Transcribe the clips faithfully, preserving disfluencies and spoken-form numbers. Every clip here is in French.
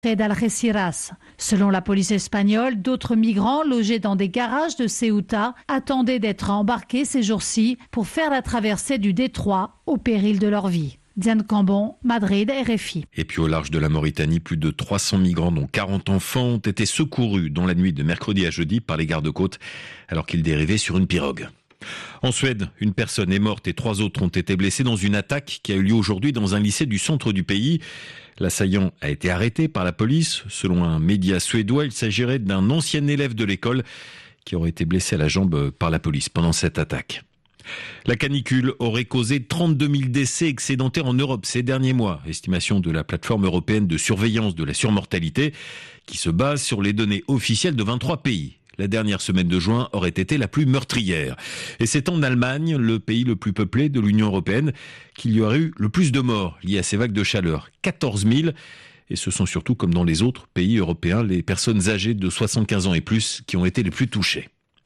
près d'Algeciras. Selon la police espagnole, d'autres migrants logés dans des garages de Ceuta attendaient d'être embarqués ces jours-ci pour faire la traversée du détroit au péril de leur vie. Diane Cambon, Madrid, R F I. Et puis au large de la Mauritanie, plus de trois cents migrants, dont quarante enfants, ont été secourus dans la nuit de mercredi à jeudi par les gardes-côtes alors qu'ils dérivaient sur une pirogue. En Suède, une personne est morte et trois autres ont été blessés dans une attaque qui a eu lieu aujourd'hui dans un lycée du centre du pays. L'assaillant a été arrêté par la police. Selon un média suédois, il s'agirait d'un ancien élève de l'école qui aurait été blessé à la jambe par la police pendant cette attaque. La canicule aurait causé trente-deux mille décès excédentaires en Europe ces derniers mois. Estimation de la plateforme européenne de surveillance de la surmortalité qui se base sur les données officielles de vingt-trois pays. La dernière semaine de juin aurait été la plus meurtrière. Et c'est en Allemagne, le pays le plus peuplé de l'Union européenne, qu'il y aurait eu le plus de morts liés à ces vagues de chaleur. quatorze mille. Et ce sont surtout, comme dans les autres pays européens, les personnes âgées de soixante-quinze ans et plus qui ont été les plus touchées.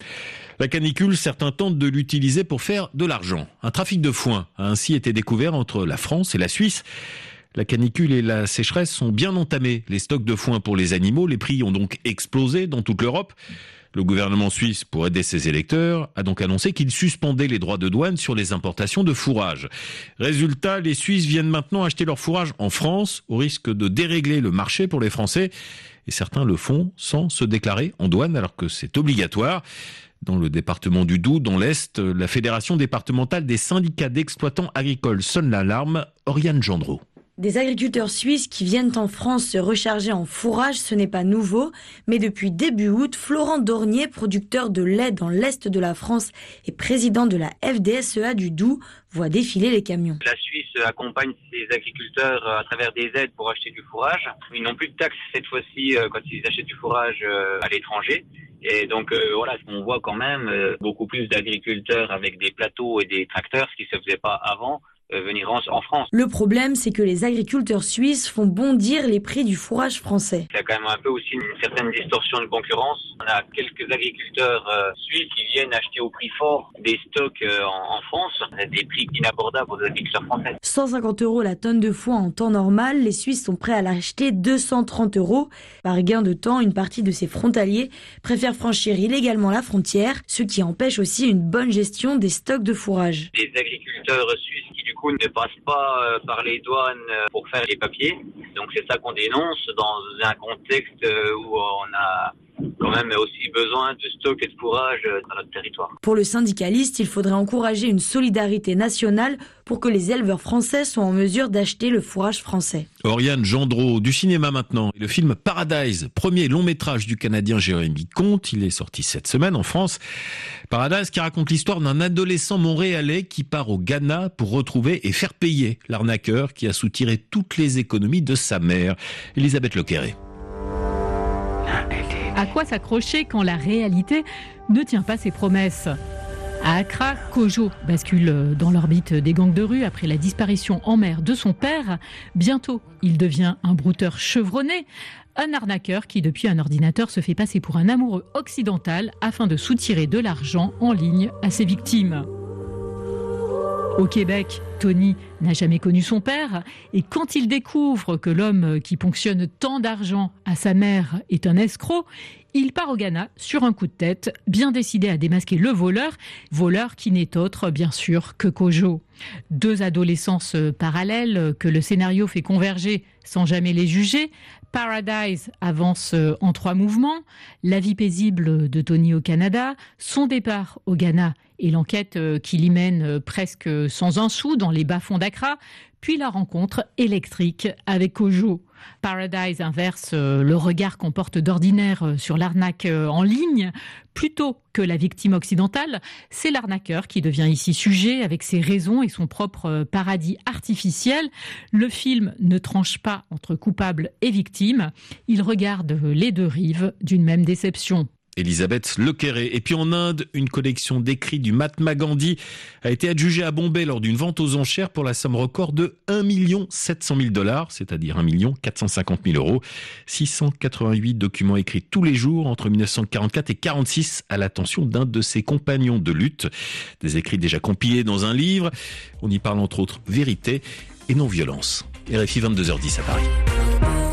La canicule, certains tentent de l'utiliser pour faire de l'argent. Un trafic de foin a ainsi été découvert entre la France et la Suisse. La canicule et la sécheresse sont bien entamées. Les stocks de foin pour les animaux, les prix ont donc explosé dans toute l'Europe. Le gouvernement suisse, pour aider ses électeurs, a donc annoncé qu'il suspendait les droits de douane sur les importations de fourrage. Résultat, les Suisses viennent maintenant acheter leur fourrage en France, au risque de dérégler le marché pour les Français. Et certains le font sans se déclarer en douane, alors que c'est obligatoire. Dans le département du Doubs, dans l'Est, la Fédération départementale des syndicats d'exploitants agricoles sonne l'alarme. Oriane Gendreau. Des agriculteurs suisses qui viennent en France se recharger en fourrage, ce n'est pas nouveau. Mais depuis début août, Florent Dornier, producteur de lait dans l'Est de la France et président de la F D S E A du Doubs, voit défiler les camions. La Suisse accompagne ses agriculteurs à travers des aides pour acheter du fourrage. Ils n'ont plus de taxes cette fois-ci quand ils achètent du fourrage à l'étranger. Et donc euh, voilà, on voit quand même euh, beaucoup plus d'agriculteurs avec des plateaux et des tracteurs, ce qui ne se faisait pas avant, euh, venir en, en France. Le problème, c'est que les agriculteurs suisses font bondir les prix du fourrage français. Il y a quand même un peu aussi une certaine distorsion de concurrence. On a quelques agriculteurs euh, suisses qui viennent acheter au prix fort des stocks euh, en, en France, à des prix inabordables aux agriculteurs français. cent cinquante euros la tonne de foin en temps normal, les Suisses sont prêts à l'acheter deux cent trente euros. Par gain de temps, une partie de ces frontaliers préfèrent franchir illégalement la frontière, ce qui empêche aussi une bonne gestion des stocks de fourrage. Les agriculteurs suisses qui du coup ne passent pas par les douanes pour faire les papiers, donc c'est ça qu'on dénonce dans un contexte où on a quand même aussi besoin de stock et de fourrage dans notre territoire. Pour le syndicaliste, il faudrait encourager une solidarité nationale pour que les éleveurs français soient en mesure d'acheter le fourrage français. Oriane Gendreau, du cinéma maintenant. Le film Paradise, premier long métrage du Canadien Jérémy Comte, il est sorti cette semaine en France. Paradise qui raconte l'histoire d'un adolescent montréalais qui part au Ghana pour retrouver et faire payer l'arnaqueur qui a soutiré toutes les économies de sa mère. Elisabeth Lequeré. À quoi s'accrocher quand la réalité ne tient pas ses promesses ? À Accra, Kojo bascule dans l'orbite des gangs de rue après la disparition en mer de son père. Bientôt, il devient un brouteur chevronné, un arnaqueur qui, depuis un ordinateur, se fait passer pour un amoureux occidental afin de soutirer de l'argent en ligne à ses victimes. Au Québec, Tony n'a jamais connu son père et quand il découvre que l'homme qui ponctionne tant d'argent à sa mère est un escroc, il part au Ghana sur un coup de tête, bien décidé à démasquer le voleur, voleur qui n'est autre, bien sûr, que Kojo. Deux adolescences parallèles que le scénario fait converger sans jamais les juger. Paradise avance en trois mouvements, la vie paisible de Tony au Canada, son départ au Ghana et l'enquête qui l'y mène presque sans un sou dans les bas-fonds d'Accra, puis la rencontre électrique avec Kojo. Paradise inverse le regard qu'on porte d'ordinaire sur l'arnaque en ligne. Plutôt que la victime occidentale, c'est l'arnaqueur qui devient ici sujet avec ses raisons et son propre paradis artificiel. Le film ne tranche pas entre coupable et victime. Il regarde les deux rives d'une même déception. Elisabeth Lequeré. Et puis en Inde, une collection d'écrits du Mahatma Gandhi a été adjugée à Bombay lors d'une vente aux enchères pour la somme record de un million sept cent mille dollars, c'est-à-dire un million quatre cent cinquante mille euros. six cent quatre-vingt-huit documents écrits tous les jours entre mille neuf cent quarante-quatre et quarante-six à l'attention d'un de ses compagnons de lutte. Des écrits déjà compilés dans un livre. On y parle entre autres vérité et non-violence. R F I vingt-deux heures dix à Paris.